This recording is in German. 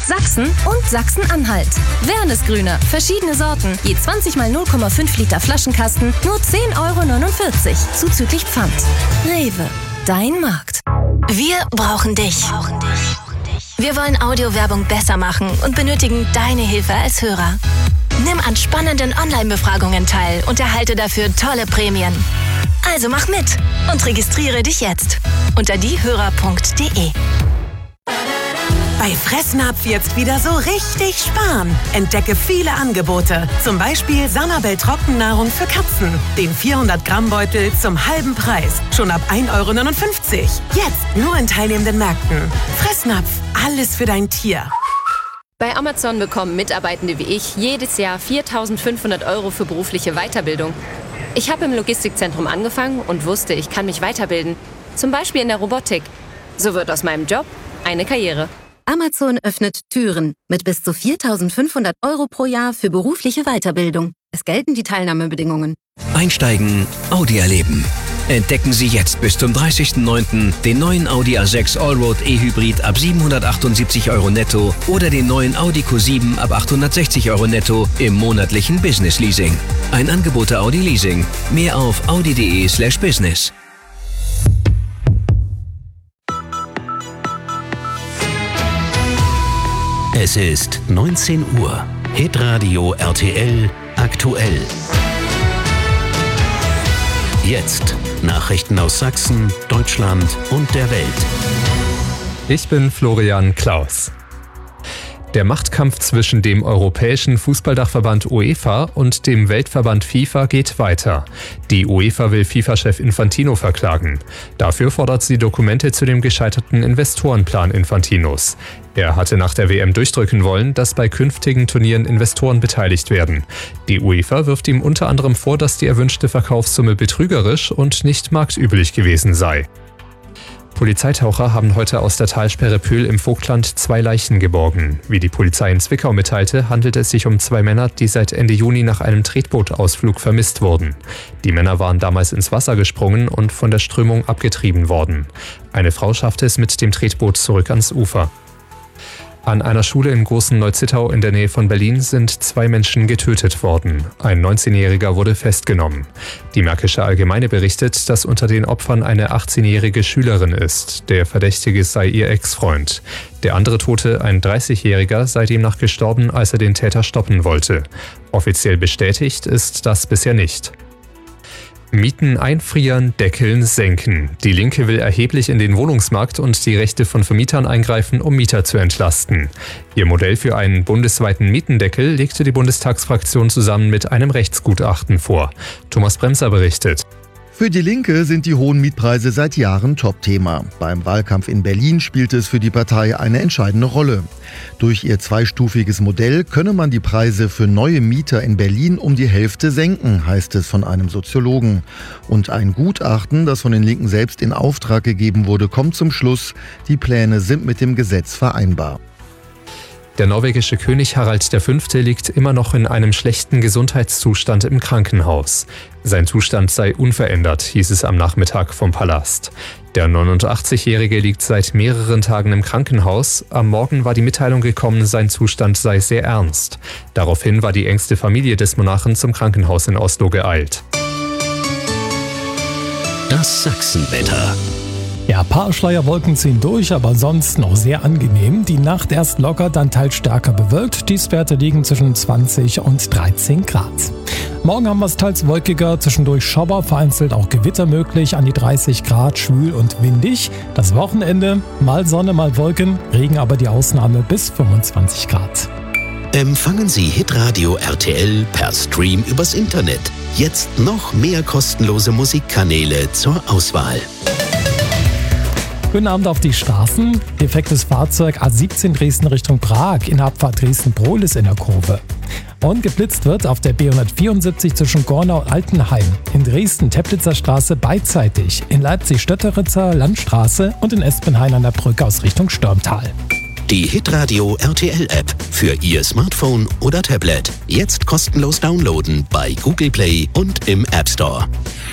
Sachsen und Sachsen-Anhalt. Wernesgrüner, verschiedene Sorten, je 20 mal 0,5 Liter Flaschenkasten, nur 10,49 € zuzüglich Pfand. Rewe, dein Markt. Wir brauchen dich. Wir wollen Audiowerbung besser machen und benötigen deine Hilfe als Hörer. Nimm an spannenden Online-Befragungen teil und erhalte dafür tolle Prämien. Also mach mit und registriere dich jetzt unter diehörer.de. Bei Fressnapf jetzt wieder so richtig sparen. Entdecke viele Angebote. Zum Beispiel Sanabel Trockennahrung für Katzen. Den 400-Gramm-Beutel zum halben Preis. Schon ab 1,59 €. Jetzt nur in teilnehmenden Märkten. Fressnapf, alles für dein Tier. Bei Amazon bekommen Mitarbeitende wie ich jedes Jahr 4.500 € für berufliche Weiterbildung. Ich habe im Logistikzentrum angefangen und wusste, ich kann mich weiterbilden. Zum Beispiel in der Robotik. So wird aus meinem Job eine Karriere. Amazon öffnet Türen mit bis zu 4.500 € pro Jahr für berufliche Weiterbildung. Es gelten die Teilnahmebedingungen. Einsteigen, Audi erleben. Entdecken Sie jetzt bis zum 30.09. den neuen Audi A6 Allroad E-Hybrid ab 778 € netto oder den neuen Audi Q7 ab 860 € netto im monatlichen Business Leasing. Ein Angebot der Audi Leasing. Mehr auf audi.de/business. Es ist 19 Uhr. Hitradio RTL aktuell. Jetzt Nachrichten aus Sachsen, Deutschland und der Welt. Ich bin Florian Klaus. Der Machtkampf zwischen dem Europäischen Fußballdachverband UEFA und dem Weltverband FIFA geht weiter. Die UEFA will FIFA-Chef Infantino verklagen. Dafür fordert sie Dokumente zu dem gescheiterten Investorenplan Infantinos. Er hatte nach der WM durchdrücken wollen, dass bei künftigen Turnieren Investoren beteiligt werden. Die UEFA wirft ihm unter anderem vor, dass die erwünschte Verkaufssumme betrügerisch und nicht marktüblich gewesen sei. Polizeitaucher haben heute aus der Talsperre Pöhl im Vogtland 2 Leichen geborgen. Wie die Polizei in Zwickau mitteilte, handelt es sich um 2 Männer, die seit Ende Juni nach einem Tretbootausflug vermisst wurden. Die Männer waren damals ins Wasser gesprungen und von der Strömung abgetrieben worden. Eine Frau schaffte es mit dem Tretboot zurück ans Ufer. An einer Schule in Großen-Neuzittau in der Nähe von Berlin sind 2 Menschen getötet worden. Ein 19-Jähriger wurde festgenommen. Die Märkische Allgemeine berichtet, dass unter den Opfern eine 18-jährige Schülerin ist. Der Verdächtige sei ihr Ex-Freund. Der andere Tote, ein 30-Jähriger, sei demnach gestorben, als er den Täter stoppen wollte. Offiziell bestätigt ist das bisher nicht. Mieten einfrieren, deckeln, senken. Die Linke will erheblich in den Wohnungsmarkt und die Rechte von Vermietern eingreifen, um Mieter zu entlasten. Ihr Modell für einen bundesweiten Mietendeckel legte die Bundestagsfraktion zusammen mit einem Rechtsgutachten vor. Thomas Bremser berichtet. Für die Linke sind die hohen Mietpreise seit Jahren Topthema. Beim Wahlkampf in Berlin spielte es für die Partei eine entscheidende Rolle. Durch ihr zweistufiges Modell könne man die Preise für neue Mieter in Berlin um die Hälfte senken, heißt es von einem Soziologen. Und ein Gutachten, das von den Linken selbst in Auftrag gegeben wurde, kommt zum Schluss, die Pläne sind mit dem Gesetz vereinbar. Der norwegische König Harald V. liegt immer noch in einem schlechten Gesundheitszustand im Krankenhaus. Sein Zustand sei unverändert, hieß es am Nachmittag vom Palast. Der 89-Jährige liegt seit mehreren Tagen im Krankenhaus. Am Morgen war die Mitteilung gekommen, sein Zustand sei sehr ernst. Daraufhin war die engste Familie des Monarchen zum Krankenhaus in Oslo geeilt. Das Sachsenwetter. Ja, paar Schleierwolken ziehen durch, aber sonst noch sehr angenehm. Die Nacht erst locker, dann teils stärker bewölkt. Die Werte liegen zwischen 20 und 13 Grad. Morgen haben wir es teils wolkiger, zwischendurch Schauer, vereinzelt auch Gewitter möglich, an die 30 Grad, schwül und windig. Das Wochenende, mal Sonne, mal Wolken, Regen aber die Ausnahme bis 25 Grad. Empfangen Sie Hitradio RTL per Stream übers Internet. Jetzt noch mehr kostenlose Musikkanäle zur Auswahl. Guten Abend auf die Straßen. Defektes Fahrzeug A17 Dresden Richtung Prag in Abfahrt Dresden-Prohlis in der Kurve. Und geblitzt wird auf der B174 zwischen Gornau und Altenheim. In Dresden Teplitzer Straße beidseitig. In Leipzig Stötteritzer Landstraße und in Espenhain an der Brücke aus Richtung Stürmtal. Die Hitradio RTL App für Ihr Smartphone oder Tablet. Jetzt kostenlos downloaden bei Google Play und im App Store.